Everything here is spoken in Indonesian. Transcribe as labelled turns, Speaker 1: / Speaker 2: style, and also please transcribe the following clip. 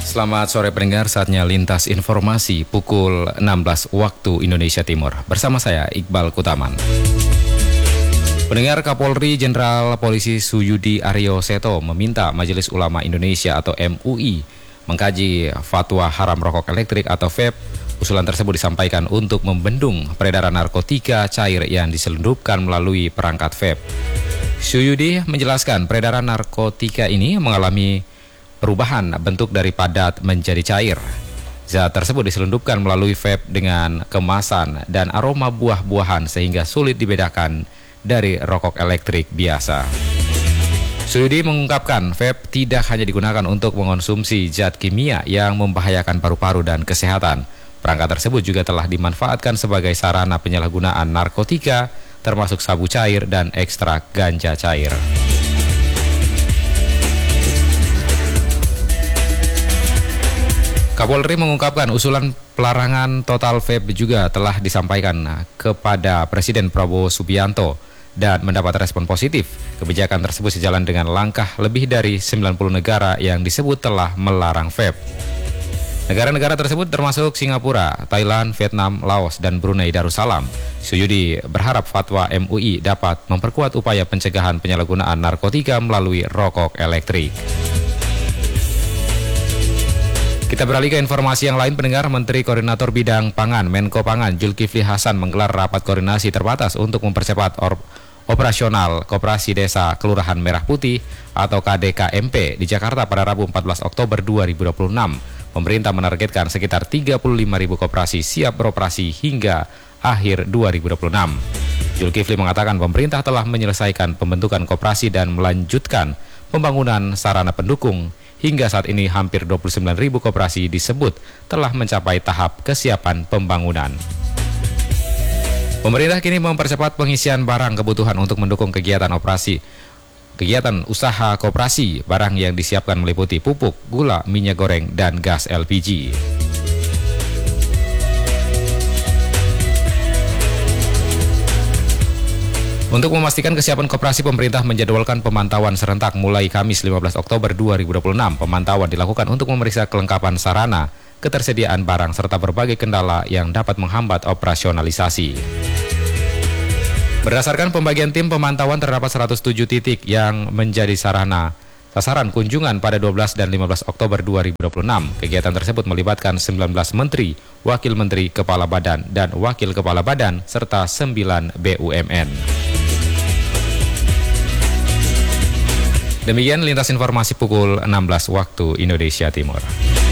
Speaker 1: Selamat sore pendengar, saatnya lintas informasi pukul 16 waktu Indonesia Timur. Bersama saya Iqbal Kutaman. Pendengar, Kapolri Jenderal Polisi Suyudi Aryo Seto meminta Majelis Ulama Indonesia atau MUI mengkaji fatwa haram rokok elektrik atau vape. Usulan tersebut disampaikan untuk membendung peredaran narkotika cair yang diselundupkan melalui perangkat vape. Suyudi menjelaskan peredaran narkotika ini mengalami perubahan bentuk dari padat menjadi cair. Zat tersebut diselundupkan melalui vape dengan kemasan dan aroma buah-buahan sehingga sulit dibedakan dari rokok elektrik biasa. Suyudi mengungkapkan vape tidak hanya digunakan untuk mengonsumsi zat kimia yang membahayakan paru-paru dan kesehatan. Perangkat tersebut juga telah dimanfaatkan sebagai sarana penyalahgunaan narkotika, termasuk sabu cair dan ekstrak ganja cair. Kapolri mengungkapkan usulan pelarangan total vape juga telah disampaikan kepada Presiden Prabowo Subianto dan mendapat respon positif. Kebijakan tersebut sejalan dengan langkah lebih dari 90 negara yang disebut telah melarang vape. Negara-negara tersebut termasuk Singapura, Thailand, Vietnam, Laos, dan Brunei Darussalam. Suyudi berharap fatwa MUI dapat memperkuat upaya pencegahan penyalahgunaan narkotika melalui rokok elektrik. Kita beralih ke informasi yang lain, pendengar. Menteri Koordinator Bidang Pangan, Menko Pangan, Zulkifli Hasan menggelar rapat koordinasi terbatas untuk mempercepat operasional Koperasi Desa Kelurahan Merah Putih atau KDKMP di Jakarta pada Rabu 14 Oktober 2026. Pemerintah menargetkan sekitar 35.000 koperasi siap beroperasi hingga akhir 2026. Zulkifli mengatakan pemerintah telah menyelesaikan pembentukan koperasi dan melanjutkan pembangunan sarana pendukung. Hingga saat ini hampir 29.000 koperasi disebut telah mencapai tahap kesiapan pembangunan. Pemerintah kini mempercepat pengisian barang kebutuhan untuk mendukung kegiatan usaha koperasi. Barang yang disiapkan meliputi pupuk, gula, minyak goreng, dan gas LPG. Untuk memastikan kesiapan koperasi, pemerintah menjadwalkan pemantauan serentak mulai Kamis 15 Oktober 2026. Pemantauan dilakukan untuk memeriksa kelengkapan sarana, ketersediaan barang, serta berbagai kendala yang dapat menghambat operasionalisasi. Berdasarkan pembagian tim pemantauan, terdapat 107 titik yang menjadi sasaran kunjungan pada 12 dan 15 Oktober 2026. Kegiatan tersebut melibatkan 19 menteri, wakil menteri, kepala badan, dan wakil kepala badan, serta 9 BUMN. Demikian lintas informasi pukul 16 waktu Indonesia Timur.